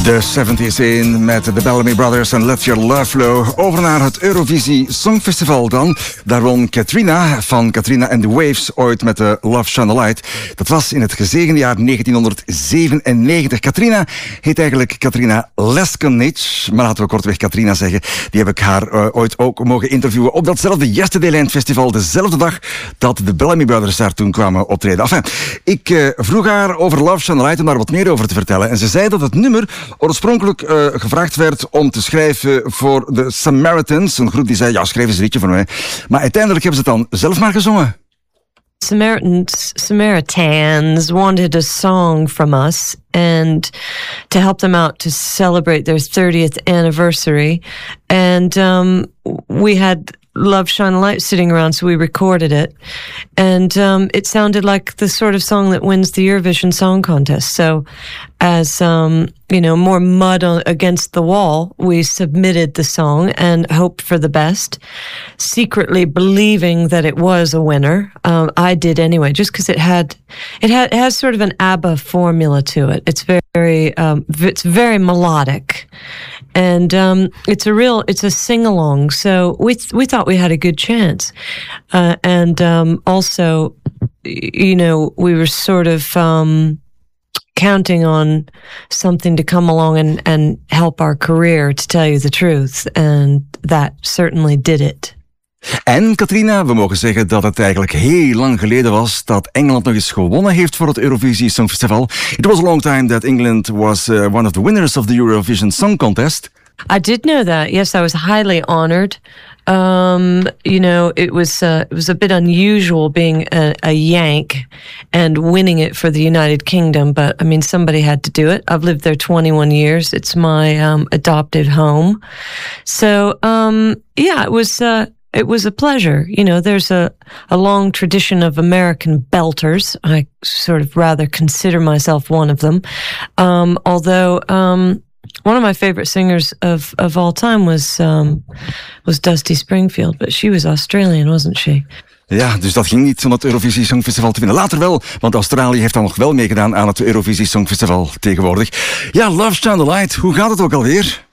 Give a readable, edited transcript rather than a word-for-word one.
De 70s in met de Bellamy Brothers en Let Your Love Flow. Over naar het Eurovisie Songfestival dan. Daar won Katrina van Katrina and the Waves ooit met de Love Shine the Light. Dat was in het gezegende jaar 1997. Katrina heet eigenlijk Katrina Leskenich, maar laten we kortweg Katrina zeggen. Die heb ik haar ooit ook mogen interviewen op datzelfde Yesterday Festival, dezelfde dag dat de Bellamy Brothers daar toen kwamen optreden. Enfin, ik vroeg haar over Love Shine the Light om daar wat meer over te vertellen. En ze zei dat het nummer oorspronkelijk gevraagd werd om te schrijven voor de Samaritans. Een groep die zei, ja, schrijf eens een liedje voor mij. Maar uiteindelijk hebben ze het dan zelf maar gezongen. Samaritans wanted a song from us and to help them out to celebrate their 30th anniversary. And we had Love Shine the Light sitting around, so we recorded it. And it sounded like the sort of song that wins the Eurovision Song Contest. So as, more mud against the wall, we submitted the song and hoped for the best, secretly believing that it was a winner. I did anyway, just because it has sort of an ABBA formula to it. It's very melodic. And it's a sing-along, so we thought we had a good chance. And also, we were sort of counting on something to come along and help our career, to tell you the truth. And that certainly did it. En Katrina, we mogen zeggen dat het eigenlijk heel lang geleden was dat Engeland nog eens gewonnen heeft voor het Eurovisie Songfestival. It was a long time that England was one of the winners of the Eurovision Song Contest. I did know that. Yes, I was highly honored. It was a bit unusual being a Yank and winning it for the United Kingdom, but I mean, somebody had to do it. I've lived there 21 years. It's my adopted home. So, it was a pleasure. There's a long tradition of American belters. I sort of rather consider myself one of them. Although, one of my favorite singers of all time was Dusty Springfield, but she was Australian, wasn't she? Ja, dus dat ging niet om het Eurovisie Songfestival te winnen. Later wel, want Australië heeft dan nog wel meegedaan aan het Eurovisie Songfestival tegenwoordig. Ja, Love Shine the Light, hoe gaat het ook alweer?